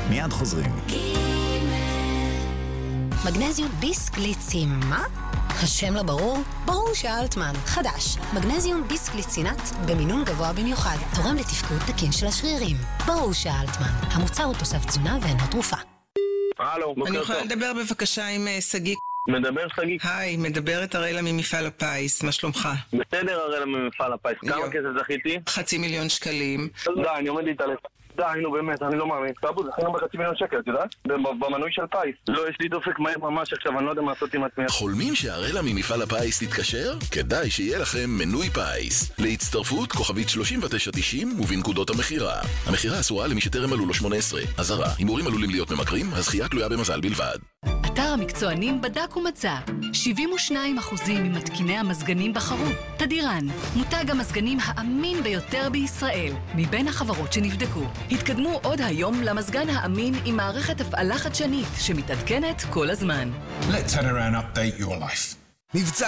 מיד חוזרים. מגנזיום ביסקליצין, מה? השם לא ברור? ברור שאלטמן. חדש, מגנזיום ביסקליצינט במינון גבוה במיוחד. תורם לתפקוד תקין של השרירים. ברור שאלטמן. המוצר הוא תוסף תזונה ואינו תרופה. הלו, בוקר טוב. אני יכולה לדבר בבקשה עם סגי? מדבר סגי? היי, מדברת אראלה ממפעל הפיס, מה שלומך? בסדר אראלה ממפעל הפיס, כמה כסף זכיתי? 500,000 שקלים. די, אני עומד להתעלף. די, נו באמת, אני לא מאמין. סבו, זכינו ב500,000 שקל, את יודעת? במנוי של פיס. לא, יש לי דופק מהר ממש עכשיו, אני לא יודע מה לעשות עם עצמי. חולמים שאראלה ממפעל הפיס תתקשר? כדאי שיהיה לכם מנוי פיס. להצטרפות כוכבית 3990 ובנקודות המחירה. המחירה אסורה למי שטרם מלאו לו 18. אזהרה, הימורים עלולים להיות ממכרים, הזכייה תלויה במזל בלבד. אתר המקצוענים בדק ומצא 72% ממתקיני המזגנים בחרו תדירן, מותג המזגנים האמין ביותר בישראל מבין החברות שנבדקו. התקדמו עוד היום למזגן האמין עם מערכת הפעלה חדשנית שמתעדכנת כל הזמן. Let Tadiran update your life. מבצע